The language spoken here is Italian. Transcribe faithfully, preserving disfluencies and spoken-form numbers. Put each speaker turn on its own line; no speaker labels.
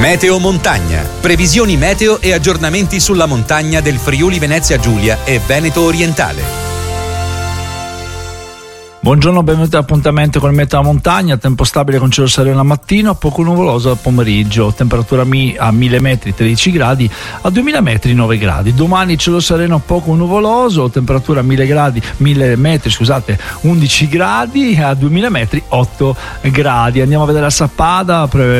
Meteo Montagna. Previsioni meteo e aggiornamenti sulla montagna del Friuli Venezia Giulia e Veneto Orientale.
Buongiorno, benvenuti all'appuntamento con il Meteo Montagna. Tempo stabile con cielo sereno al mattino, poco nuvoloso al pomeriggio. Temperatura mi- a mille metri tredici gradi, a duemila metri nove gradi. Domani cielo sereno poco nuvoloso, temperatura a mille gradi, mille metri, scusate, undici gradi, a duemila metri otto gradi. Andiamo a vedere la Sappada. Pre-